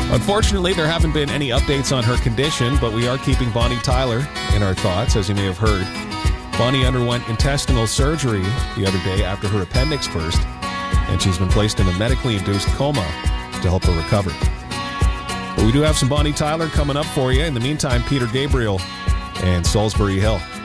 Unfortunately, there haven't been any updates on her condition, but we are keeping Bonnie Tyler in our thoughts, as you may have heard. Bonnie underwent intestinal surgery the other day after her appendix burst, and she's been placed in a medically induced coma to help her recover. But we do have some Bonnie Tyler coming up for you. In the meantime, Peter Gabriel and Salisbury Hill.